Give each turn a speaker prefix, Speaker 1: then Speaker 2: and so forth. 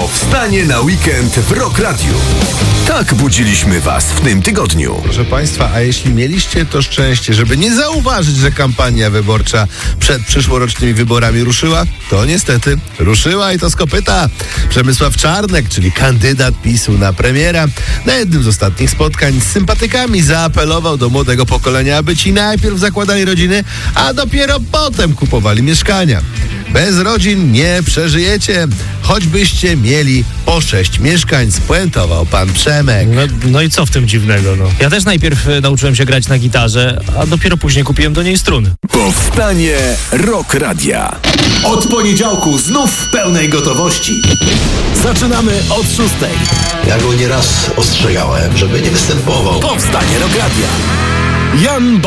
Speaker 1: Powstanie na weekend w Rock Radio. Tak budziliśmy was w tym tygodniu.
Speaker 2: Proszę Państwa, a jeśli mieliście to szczęście, żeby nie zauważyć, że kampania wyborcza przed przyszłorocznymi wyborami ruszyła, to niestety ruszyła i to z kopyta. Przemysław Czarnek, czyli kandydat PiS-u na premiera, na jednym z ostatnich spotkań z sympatykami zaapelował do młodego pokolenia, aby ci najpierw zakładali rodziny, a dopiero potem kupowali mieszkania. Bez rodzin nie przeżyjecie, choćbyście mieli po 6 mieszkań, spuentował pan Przemek.
Speaker 3: No i co w tym dziwnego, no? Ja też najpierw nauczyłem się grać na gitarze, a dopiero później kupiłem do niej struny.
Speaker 1: Powstanie Rock Radia. Od poniedziałku znów w pełnej gotowości. Zaczynamy od 6.
Speaker 4: Ja go nieraz ostrzegałem, żeby nie występował.
Speaker 1: Powstanie Rock Radia. Jan